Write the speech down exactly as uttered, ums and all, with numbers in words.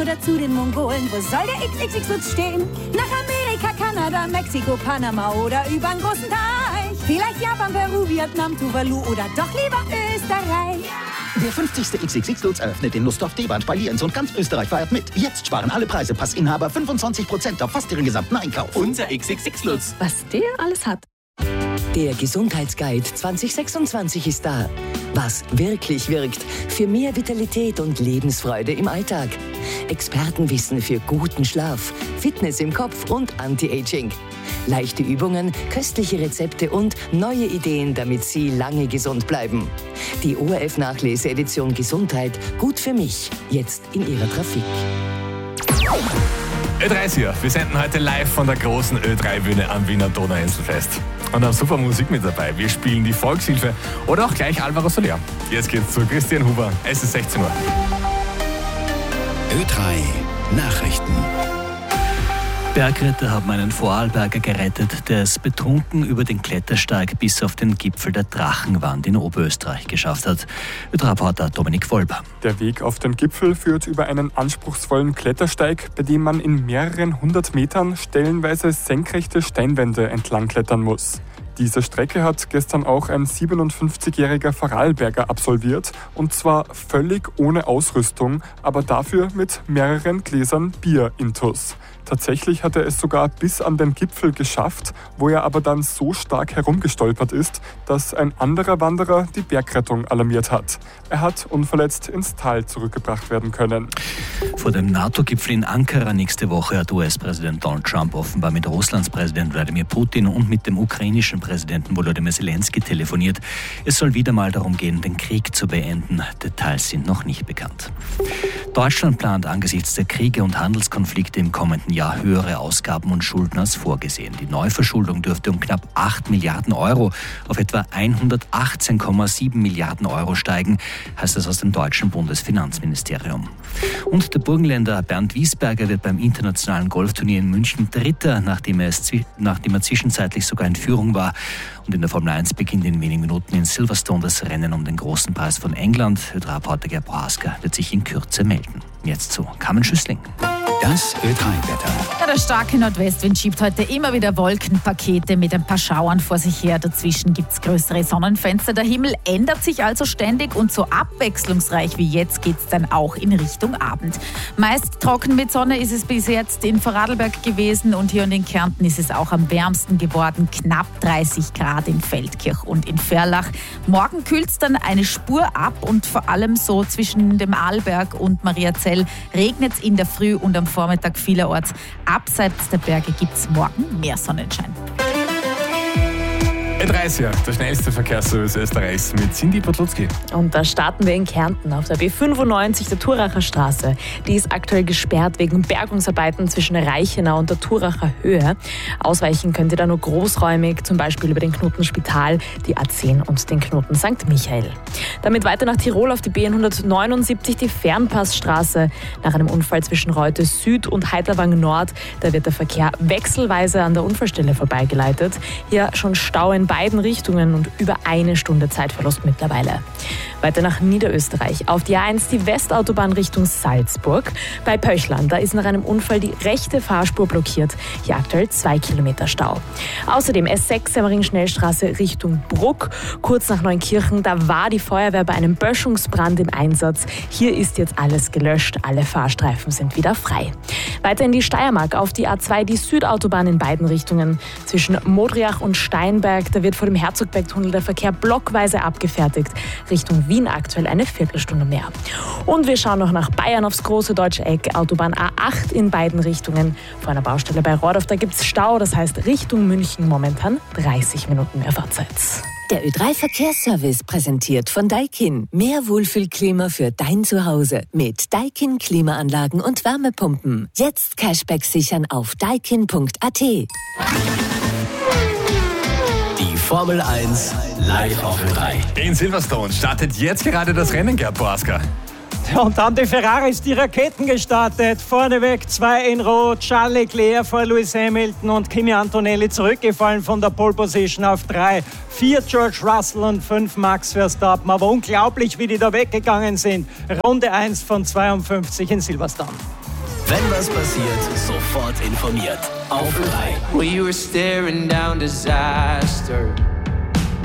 oder zu den Mongolen? Wo soll der X X X Lutz stehen? Nach Amerika, Kanada, Mexiko, Panama oder übern großen Teich? Vielleicht Japan, Peru, Vietnam, Tuvalu oder doch lieber Österreich? Der fünfzigste X X X Lutz eröffnet in Lustdorf, Deband, Spaliens und ganz Österreich feiert mit. Jetzt sparen alle Preise, Passinhaber fünfundzwanzig Prozent auf fast ihren gesamten Einkauf. Unser X X X Lutz. Was der alles hat. Der Gesundheitsguide zwanzig sechsundzwanzig ist da. Was wirklich wirkt für mehr Vitalität und Lebensfreude im Alltag. Expertenwissen für guten Schlaf, Fitness im Kopf und Anti-Aging. Leichte Übungen, köstliche Rezepte und neue Ideen, damit Sie lange gesund bleiben. Die O R F-Nachlese-Edition Gesundheit, gut für mich, jetzt in Ihrer Trafik. Ö drei ist hier. Wir senden heute live von der großen Ö drei Bühne am Wiener Donauinselfest. Und haben super Musik mit dabei. Wir spielen die Volkshilfe oder auch gleich Alvaro Soler. Jetzt geht's zu Christian Huber. Es ist sechzehn Uhr. Ö drei Nachrichten. Bergretter haben einen Vorarlberger gerettet, der es betrunken über den Klettersteig bis auf den Gipfel der Drachenwand in Oberösterreich geschafft hat. Ö drei-Reporter Dominik Wolber. Der Weg auf den Gipfel führt über einen anspruchsvollen Klettersteig, bei dem man in mehreren hundert Metern stellenweise senkrechte Steinwände entlang klettern muss. Diese Strecke hat gestern auch ein siebenundfünfzigjähriger Vorarlberger absolviert, und zwar völlig ohne Ausrüstung, aber dafür mit mehreren Gläsern Bier intus. Tatsächlich hat er es sogar bis an den Gipfel geschafft, wo er aber dann so stark herumgestolpert ist, dass ein anderer Wanderer die Bergrettung alarmiert hat. Er hat unverletzt ins Tal zurückgebracht werden können. Vor dem NATO-Gipfel in Ankara nächste Woche hat U S-Präsident Donald Trump offenbar mit Russlands Präsident Wladimir Putin und mit dem ukrainischen Präsidenten Volodymyr Zelensky telefoniert. Es soll wieder mal darum gehen, den Krieg zu beenden. Details sind noch nicht bekannt. Deutschland plant angesichts der Kriege und Handelskonflikte im kommenden Jahr höhere Ausgaben und Schulden als vorgesehen. Die Neuverschuldung dürfte um knapp acht Milliarden Euro auf etwa hundertachtzehn Komma sieben Milliarden Euro steigen, heißt es aus dem deutschen Bundesfinanzministerium. Und der Burgenländer Bernd Wiesberger wird beim internationalen Golfturnier in München Dritter, nachdem er, es, nachdem er zwischenzeitlich sogar in Führung war. Und in der Formel eins beginnt in wenigen Minuten in Silverstone das Rennen um den großen Preis von England. Ö drei-Reporter Gerd Prohaska wird sich in Kürze melden. Jetzt zu Carmen Schüssling. Das Ö drei-Wetter. Ja, der starke Nordwestwind schiebt heute immer wieder Wolkenpakete mit ein paar Schauern vor sich her. Dazwischen gibt es größere Sonnenfenster. Der Himmel ändert sich also ständig und so abwechslungsreich wie jetzt geht es dann auch in Richtung Abend. Meist trocken mit Sonne ist es bis jetzt in Vorarlberg gewesen und hier und in Kärnten ist es auch am wärmsten geworden. Knapp dreißig Grad in Feldkirch und in Ferlach. Morgen kühlt es dann eine Spur ab und vor allem so zwischen dem Arlberg und Mariazell regnet es in der Früh und am Vormittag vielerorts. Abseits der Berge gibt es morgen mehr Sonnenschein. Ö drei ist hier, der schnellste Verkehrsservice Österreichs mit Cindy Potlutzki. Und da starten wir in Kärnten auf der B fünfundneunzig der Thuracher Straße. Die ist aktuell gesperrt wegen Bergungsarbeiten zwischen Reichenau und der Thuracher Höhe. Ausweichen könnt ihr da nur großräumig, zum Beispiel über den Knoten Spital, die A zehn und den Knoten Sankt Michael. Damit weiter nach Tirol auf die B hundertneunundsiebzig, die Fernpassstraße. Nach einem Unfall zwischen Reute Süd und Heiterwang Nord, da wird der Verkehr wechselweise an der Unfallstelle vorbeigeleitet. Hier schon Stau in beiden Richtungen und über eine Stunde Zeitverlust mittlerweile. Weiter nach Niederösterreich. Auf die A eins die Westautobahn Richtung Salzburg. Bei Pöchlern, da ist nach einem Unfall die rechte Fahrspur blockiert. Hier aktuell zwei Kilometer Stau. Außerdem S sechs Semmering-Schnellstraße Richtung Bruck. Kurz nach Neunkirchen, da war die Feuerwehr bei einem Böschungsbrand im Einsatz. Hier ist jetzt alles gelöscht. Alle Fahrstreifen sind wieder frei. Weiter in die Steiermark. Auf die A zwei die Südautobahn in beiden Richtungen. Zwischen Modriach und Steinberg, da wird vor dem Herzogbergtunnel der Verkehr blockweise abgefertigt. Richtung Wien aktuell eine Viertelstunde mehr. Und wir schauen noch nach Bayern aufs große deutsche Eck. Autobahn A acht in beiden Richtungen. Vor einer Baustelle bei Rohrdorf, da gibt es Stau. Das heißt Richtung München momentan dreißig Minuten mehr Fahrzeit. Der Ö drei Verkehrsservice präsentiert von Daikin. Mehr Wohlfühlklima für dein Zuhause mit Daikin Klimaanlagen und Wärmepumpen. Jetzt Cashback sichern auf daikin punkt a t. Die Formel eins live auf Ö drei. In Silverstone startet jetzt gerade das Rennen, Gerd Prohaska. Und dann die Ferraris, die Raketen gestartet. Vorneweg zwei in Rot, Charles Leclerc vor Lewis Hamilton und Kimi Antonelli zurückgefallen von der Pole Position auf drei. Vier George Russell und fünf Max Verstappen. Aber unglaublich, wie die da weggegangen sind. Runde eins von zweiundfünfzig in Silverstone. Wenn was passiert, sofort informiert. Auf Ö drei. Well, you were staring down disaster.